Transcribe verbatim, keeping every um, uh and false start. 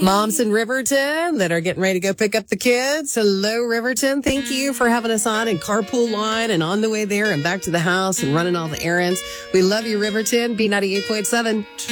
Moms in Riverton that are getting ready to go pick up the kids. Hello, Riverton. Thank you for having us on in carpool line and on the way there and back to the house and running all the errands. We love you, Riverton. B ninety-eight point seven.